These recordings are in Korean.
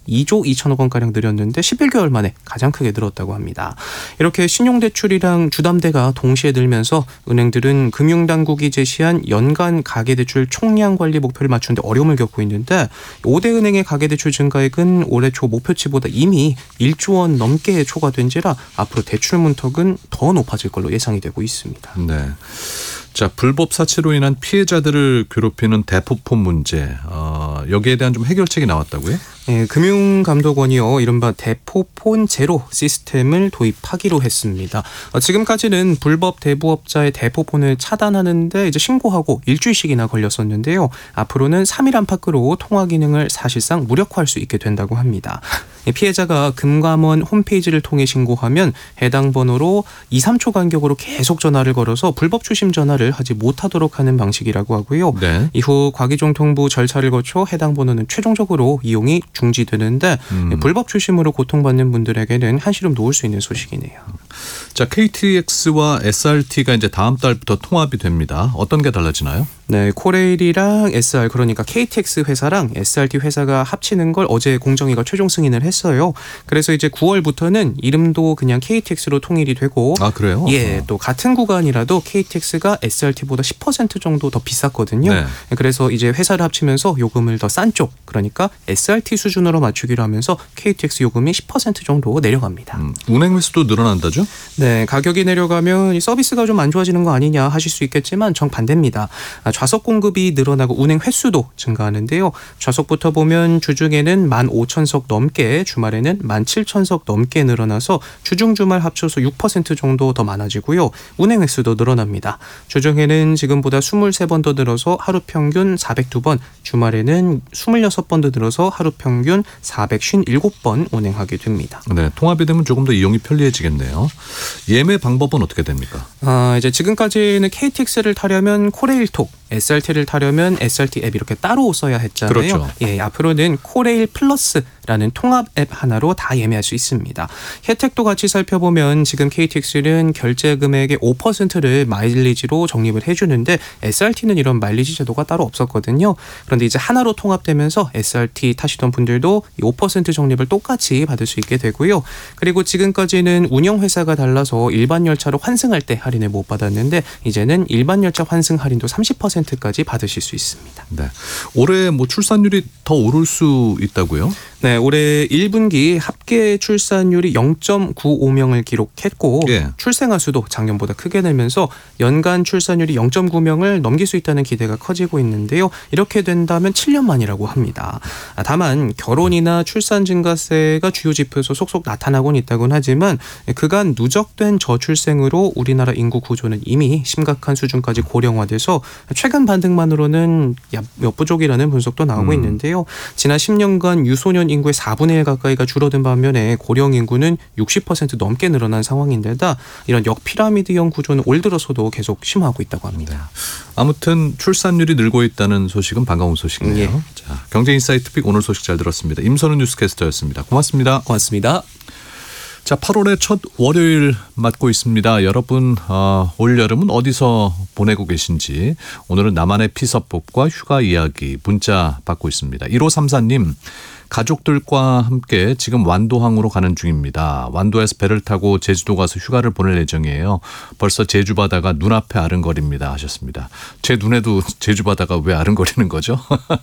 2조 2천억 원가량 늘었는데 11개월 만에 가장 크게 늘었다고 합니다. 이렇게 신용대출이랑 주담대가 동시에 늘면서 은행들은 금융당국이 제시한 연간 가계대출 총량 관리 목표를 맞추는데 어려움을 겪고 있는데 5대 은행의 가계대출 증가액은 올해 초 목표치보다 이미 1조 원 넘게 초과된지라 앞으로 대출 문턱은 더 높아질 걸로 예상이 되고 있습니다. 네. 자, 불법 사치로 인한 피해자들을 괴롭히는 대포폰 문제, 여기에 대한 좀 해결책이 나왔다고요? 네, 금융감독원이요, 이른바 대포폰 제로 시스템을 도입하기로 했습니다. 지금까지는 불법 대부업자의 대포폰을 차단하는데 이제 신고하고 일주일씩이나 걸렸었는데요. 앞으로는 3일 안팎으로 통화 기능을 사실상 무력화할 수 있게 된다고 합니다. 피해자가 금감원 홈페이지를 통해 신고하면 해당 번호로 2, 3초 간격으로 계속 전화를 걸어서 불법 추심 전화를 하지 못하도록 하는 방식이라고 하고요. 네. 이후 과기종통부 절차를 거쳐 해당 번호는 최종적으로 이용이 중지되는데 불법 추심으로 고통받는 분들에게는 한시름 놓을 수 있는 소식이네요. 자, KTX와 SRT가 이제 다음 달부터 통합이 됩니다. 어떤 게 달라지나요? 네, 코레일이랑 SR, 그러니까 KTX 회사랑 SRT 회사가 합치는 걸 어제 공정위가 최종 승인을 했어요. 그래서 이제 9월부터는 이름도 그냥 KTX로 통일이 되고, 아, 그래요? 예, 또 같은 구간이라도 KTX가 SRT보다 10% 정도 더 비쌌거든요. 네. 그래서 이제 회사를 합치면서 요금을 더 싼 쪽, 그러니까 SRT 수준으로 맞추기로 하면서 KTX 요금이 10% 정도 내려갑니다. 운행 횟수도 늘어난다죠? 네, 가격이 내려가면 이 서비스가 좀 안 좋아지는 거 아니냐 하실 수 있겠지만 정반대입니다. 좌석 공급이 늘어나고 운행 횟수도 증가하는데요. 좌석부터 보면 주중에는 15,000석 넘게, 주말에는 17,000석 넘게 늘어나서 주중 주말 합쳐서 6% 정도 더 많아지고요. 운행 횟수도 늘어납니다. 주중에는 지금보다 23번 더 늘어서 하루 평균 402번, 주말에는 26번 더 늘어서 하루 평균 457번 운행하게 됩니다. 네, 통합이 되면 조금 더 이용이 편리해지겠네요. 예매 방법은 어떻게 됩니까? 이제 지금까지는 KTX를 타려면 코레일톡, SRT를 타려면 SRT 앱 이렇게 따로 써야 했잖아요. 그렇죠. 예, 앞으로는 코레일 플러스라는 통합 앱 하나로 다 예매할 수 있습니다. 혜택도 같이 살펴보면 지금 KTX는 결제 금액의 5%를 마일리지로 적립을 해주는데 SRT는 이런 마일리지 제도가 따로 없었거든요. 그런데 이제 하나로 통합되면서 SRT 타시던 분들도 이 5% 적립을 똑같이 받을 수 있게 되고요. 그리고 지금까지는 운영회사가 달라서 일반 열차로 환승할 때 할인을 못 받았는데 이제는 일반 열차 환승 할인도 30%까지 받으실 수 있습니다. 네. 올해 뭐 출산율이 더 오를 수 있다고요? 네, 올해 1분기 합계 출산율이 0.95명을 기록했고, 예. 출생아 수도 작년보다 크게 늘면서 연간 출산율이 0.9명을 넘길 수 있다는 기대가 커지고 있는데요. 이렇게 된다면 7년 만이라고 합니다. 다만 결혼이나 출산 증가세가 주요 지표에서 속속 나타나곤 있다곤 하지만 그간 누적된 저출생으로 우리나라 인구 구조는 이미 심각한 수준까지 고령화돼서 최근 반등만으로는 역부족이라는 분석도 나오고 있는데요. 지난 10년간 유소년 인구의 4분의 1 가까이가 줄어든 반면에 고령 인구는 60% 넘게 늘어난 상황인데다 이런 역피라미드형 구조는 올 들어서도 계속 심화하고 있다고 합니다. 아무튼 출산율이 늘고 있다는 소식은 반가운 소식이네요. 예. 자, 경제인사이트픽 오늘 소식 잘 들었습니다. 임선우 뉴스캐스터였습니다. 고맙습니다. 고맙습니다. 자, 8월의 첫 월요일 맞고 있습니다. 여러분 올여름은 어디서 보내고 계신지 오늘은 나만의 피서법과 휴가 이야기 문자 받고 있습니다. 1534님. 가족들과 함께 지금 완도항으로 가는 중입니다. 완도에서 배를 타고 제주도 가서 휴가를 보낼 예정이에요. 벌써 제주 바다가 눈앞에 아른거립니다 하셨습니다. 제 눈에도 제주 바다가 왜 아른거리는 거죠?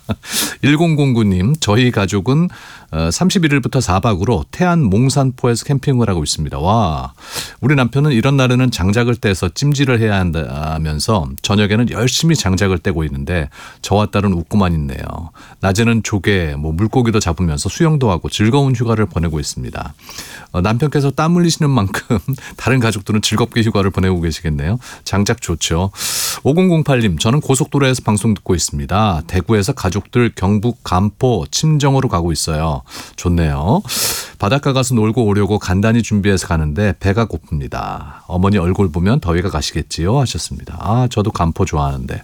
1009님 저희 가족은 31일부터 4박으로 태안 몽산포에서 캠핑을 하고 있습니다. 와, 우리 남편은 이런 날에는 장작을 떼서 찜질을 해야 한다면서 저녁에는 열심히 장작을 떼고 있는데 저와 딸은 웃고만 있네요. 낮에는 조개, 물고기도 잡으면서 수영도 하고 즐거운 휴가를 보내고 있습니다. 남편께서 땀 흘리시는 만큼 다른 가족들은 즐겁게 휴가를 보내고 계시겠네요. 장작 좋죠. 5008님 저는 고속도로에서 방송 듣고 있습니다. 대구에서 가족들 경북 간포 친정으로 가고 있어요. 좋네요. 바닷가 가서 놀고 오려고 간단히 준비해서 가는데 배가 고픕니다. 어머니 얼굴 보면 더위가 가시겠지요 하셨습니다. 아, 저도 간포 좋아하는데.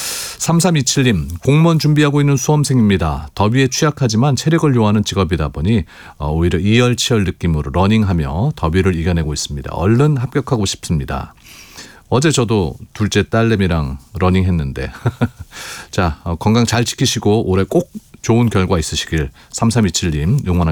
3327님 공무원 준비하고 있는 수험생입니다. 더위에 취약하지만 체력을 요하는 직업이다 보니 오히려 이열치열 느낌으로 러닝하며 더위를 이겨내고 있습니다. 얼른 합격하고 싶습니다. 어제 저도 둘째 딸내미랑 러닝했는데 자, 건강 잘 지키시고 올해 꼭 좋은 결과 있으시길 3327님 응원하겠습니다.